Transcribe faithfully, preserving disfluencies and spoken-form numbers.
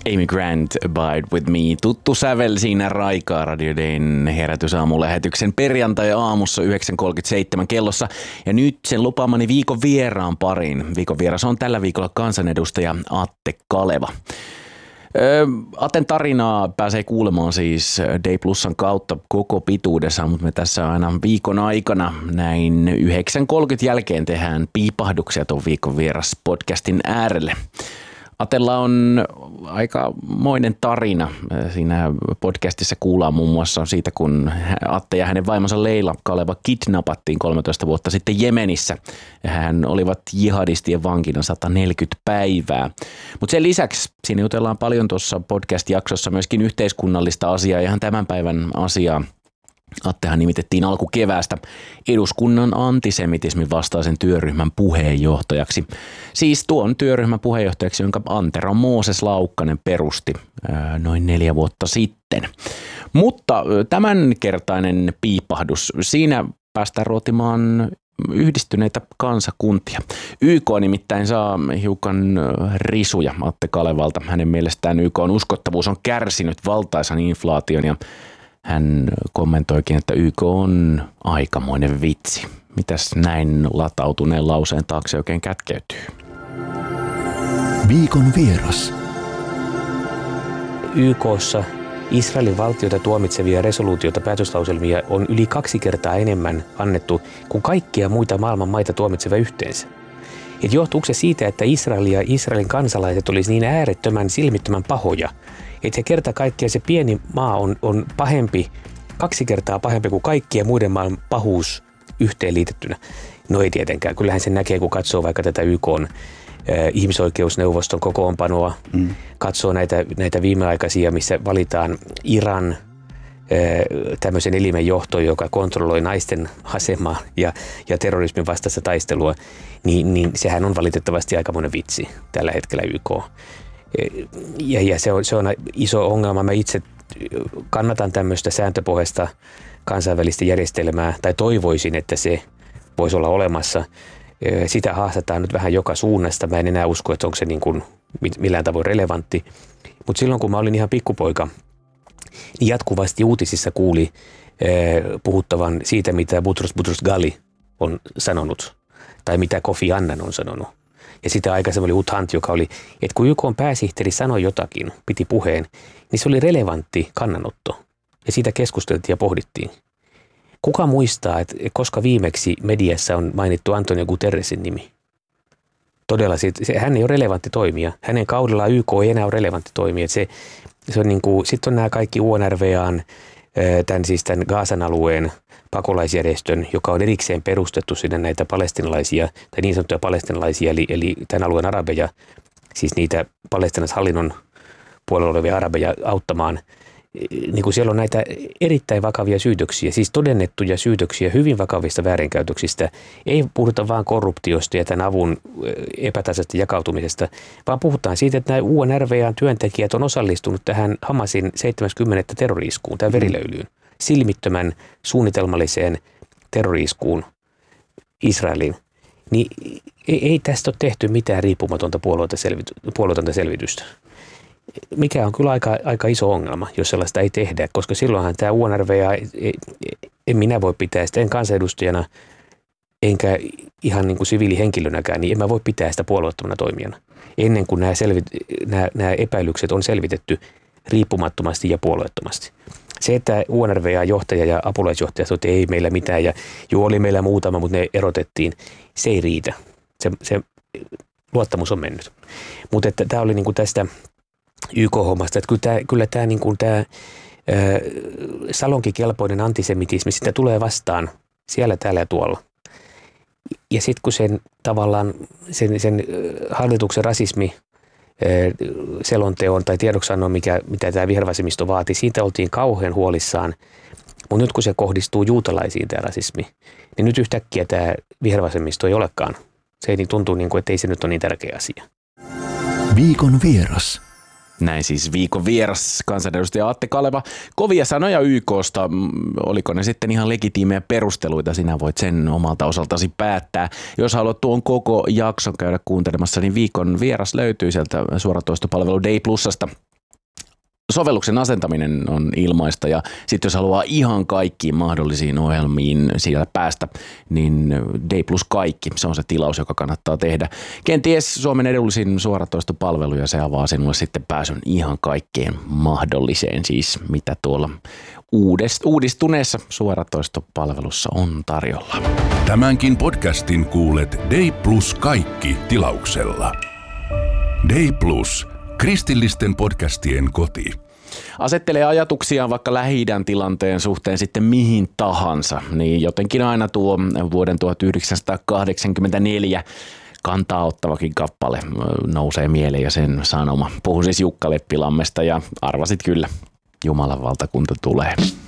Amy Grant, Abide With Me. Tuttu sävel siinä Raikaa Radio Dayn herätysaamulähetyksen perjantai-aamussa yhdeksän kolmekymmentäseitsemän kellossa. Ja nyt sen lupaamani viikon vieraan pariin. Viikon vieras on tällä viikolla kansanedustaja Atte Kaleva. Öö, Atten tarinaa pääsee kuulemaan siis Day Plusan kautta koko pituudessaan, mutta me tässä aina viikon aikana näin yhdeksän kolmekymmentä jälkeen tehdään piipahduksia tuon viikon vieras podcastin äärelle. Atella on aikamoinen tarina. Siinä podcastissa kuullaan muun muassa siitä, kun Atte ja hänen vaimonsa Leila Kaleva kidnappattiin kolmetoista vuotta sitten Jemenissä. Ja hän olivat jihadistien vankina sata neljäkymmentä päivää. Mutta sen lisäksi siinä jutellaan paljon tuossa podcast-jaksossa myöskin yhteiskunnallista asiaa, ihan tämän päivän asiaa. Attehan nimitettiin alkukeväästä eduskunnan antisemitismin vastaisen työryhmän puheenjohtajaksi. Siis tuon työryhmän puheenjohtajaksi, jonka Antero Mooses Laukkanen perusti ää, noin neljä vuotta sitten. Mutta tämänkertainen piipahdus, siinä päästään ruotimaan yhdistyneitä kansakuntia. Y K nimittäin saa hiukan risuja Atte Kalevalta. Hänen mielestään Y K:n uskottavuus on kärsinyt valtaisan inflaation ja hän kommentoikin, että Y K on aikamoinen vitsi. Mitäs näin latautuneen lauseen taakse oikein kätkeytyy? Viikon vieras. Y K:ssa Israelin valtiota tuomitsevia resoluutioita päätöslauselmia on yli kaksi kertaa enemmän annettu kuin kaikkia muita maailman maita tuomitsevia yhteensä. Et johtuuko se siitä, että Israel ja Israelin kansalaiset olisi niin äärettömän silmittömän pahoja, että se kerta kaikkiaan se pieni maa on, on pahempi, kaksi kertaa pahempi kuin kaikkien muiden maan pahuus yhteenliitettynä? No ei tietenkään. Kyllähän se näkee, kun katsoo vaikka tätä Y K:n eh, ihmisoikeusneuvoston kokoonpanoa, mm. katsoo näitä, näitä viimeaikaisia, missä valitaan Iran eh, tämmöisen elimen johtoon, joka kontrolloi naisten asemaa ja, ja terrorismin vastaista taistelua, niin, niin sehän on valitettavasti aikamoinen vitsi tällä hetkellä Y K. Ja, ja se, on, se on iso ongelma. Mä itse kannatan tämmöistä sääntöpohjaista kansainvälistä järjestelmää, tai toivoisin, että se voisi olla olemassa. Sitä haastetaan nyt vähän joka suunnasta. Mä en enää usko, että onko se niin kuin millään tavoin relevantti. Mutta silloin, kun mä olin ihan pikkupoika, niin jatkuvasti uutisissa kuuli puhuttavan siitä, mitä Boutros Boutros Ghali on sanonut, tai mitä Kofi Annan on sanonut. Ja sitä aikaisemmin oli Ut Hunt, joka oli, että kun Y K:n pääsihteeri sanoi jotakin, piti puheen, niin se oli relevantti kannanotto. Ja siitä keskusteltiin ja pohdittiin. Kuka muistaa, että koska viimeksi mediassa on mainittu Antonio Guterresin nimi? Todella, se, hän ei ole relevantti toimija. Hänen kaudellaan Y K ei enää ole relevantti toimija. Se, se on niin kuin, sitten on nämä kaikki U N R W A:n, tämän siis tämän Gazan alueen pakolaisjärjestön, joka on erikseen perustettu sinne näitä palestinalaisia, tai niin sanottuja palestinalaisia, eli, eli tämän alueen arabeja, siis niitä palestinaishallinnon puolella olevia arabeja auttamaan. Niin kuin siellä on näitä erittäin vakavia syytöksiä, siis todennettuja syytöksiä hyvin vakavista väärinkäytöksistä. Ei puhuta vain korruptiosta ja tämän avun epätasaisesta jakautumisesta, vaan puhutaan siitä, että nämä U N R W A:n työntekijät on osallistunut tähän Hamasin seitsemäskymmenes terrori-iskuun, tähän verilöylyyn, silmittömän suunnitelmalliseen terrori-iskuun Israeliin. Niin ei, ei tästä ole tehty mitään riippumatonta puolueetonta selvitystä. Mikä on kyllä aika, aika iso ongelma, jos sellaista ei tehdä, koska silloinhan tämä U N R W A, en minä voi pitää sitä, en kansanedustajana, enkä ihan niin kuin siviilihenkilönäkään, niin en mä voi pitää sitä puolueettomana toimijana, ennen kuin nämä, selvit, nämä, nämä epäilykset on selvitetty riippumattomasti ja puolueettomasti. Se, että U N R W A-johtaja ja apulaisjohtaja sanoi, että ei meillä mitään, ja joo, oli meillä muutama, mutta ne erotettiin, se ei riitä. Se, se luottamus on mennyt. Mutta tämä oli niin kuin tästä Y K-hommasta, että kyllä tämä, kyllä tämä, niin kuin tämä ää, salonkikelpoinen antisemitismi, sitä tulee vastaan siellä, täällä ja tuolla. Ja sitten kun sen tavallaan sen, sen hallituksen rasismi ää, selonteon tai tiedoksiannon, mikä, mitä tämä vihervasemmisto vaati, siitä oltiin kauhean huolissaan. Mutta nyt kun se kohdistuu juutalaisiin tämä rasismi, niin nyt yhtäkkiä tämä vihervasemmisto ei olekaan. Se ei tuntuu, niin kuin, että ei se nyt ole niin tärkeä asia. Viikon vieras. Näin siis viikon vieras kansanedustaja Atte Kaleva. Kovia sanoja Y K:sta. Oliko ne sitten ihan legitiimejä perusteluita? Sinä voit sen omalta osaltasi päättää. Jos haluat tuon koko jakson käydä kuuntelemassa, niin viikon vieras löytyy sieltä suoratoistopalvelu Day Plusasta. sovelluksen asentaminen on ilmaista ja sitten jos haluaa ihan kaikkiin mahdollisiin ohjelmiin siellä päästä, niin D plus kaikki, se on se tilaus, joka kannattaa tehdä. Kenties Suomen edullisin suoratoistopalvelu ja se avaa sinulle sitten pääsyn ihan kaikkeen mahdolliseen, siis mitä tuolla uudest, uudistuneessa suoratoistopalvelussa on tarjolla. Tämänkin podcastin kuulet D plus kaikki tilauksella. D plus, kristillisten podcastien koti. Asettelee ajatuksiaan vaikka Lähi-idän tilanteen suhteen sitten mihin tahansa, niin jotenkin aina tuo vuoden tuhatyhdeksänsataakahdeksankymmentäneljä kantaa ottavakin kappale nousee mieleen ja sen sanoma. Puhun siis Jukka Leppilammesta ja arvasit kyllä, Jumalan valtakunta tulee.